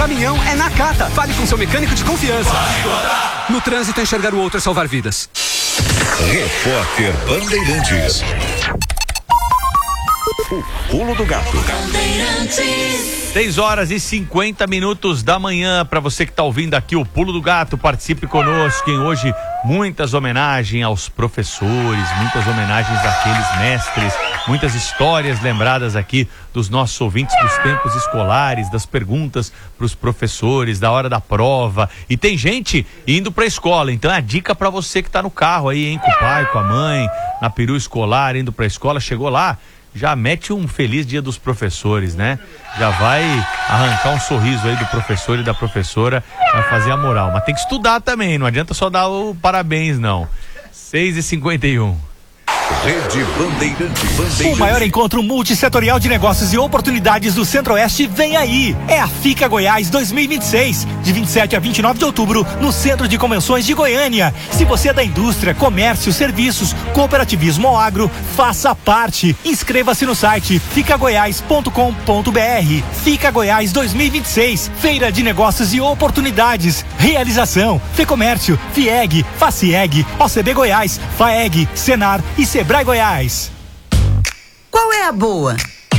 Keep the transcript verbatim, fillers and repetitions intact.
caminhão é Nakata. Fale com seu mecânico de confiança. No trânsito, enxergar o outro é salvar vidas. Repórter Bandeirantes. O pulo do gato. seis horas e cinquenta minutos da manhã. Para você que está ouvindo aqui o Pulo do Gato, participe conosco. Em hoje, muitas homenagens aos professores, muitas homenagens àqueles mestres, muitas histórias lembradas aqui dos nossos ouvintes dos tempos escolares, das perguntas para os professores, da hora da prova. E tem gente indo para a escola. Então, a dica para você que está no carro aí, hein, com o pai, com a mãe, na perua escolar, indo para a escola, chegou lá, já mete um feliz dia dos professores, né? Já vai arrancar um sorriso aí do professor e da professora, vai fazer a moral. Mas tem que estudar também, não adianta só dar o parabéns, não. seis e cinquenta e um. Rede Bandeirantes. Bandeirantes. O maior encontro multissetorial de negócios e oportunidades do Centro-Oeste vem aí. É a FICA Goiás dois mil e vinte e seis, de vinte e sete a vinte e nove de outubro, no Centro de Convenções de Goiânia. Se você é da indústria, comércio, serviços, cooperativismo ou agro, faça parte. Inscreva-se no site fica goiás ponto com ponto br. FICA Goiás dois mil e vinte e seis, Feira de Negócios e Oportunidades. Realização: Fecomércio, FIEG, Facieg, O C B Goiás, FAEG, Senar e Sebrae Goiás. Qual é a boa?